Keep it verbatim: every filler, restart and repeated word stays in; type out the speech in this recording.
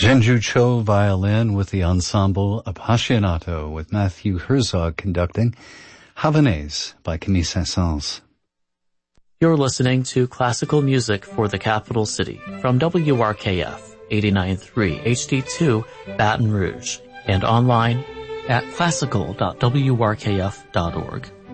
Genju Cho violin with the ensemble Appassionato with Matthew Herzog conducting Havanaise by Camille Saint-Saëns. You're listening to classical music for the capital city from W R K F eighty-nine point three H D two Baton Rouge and online at classical dot w r k f dot org.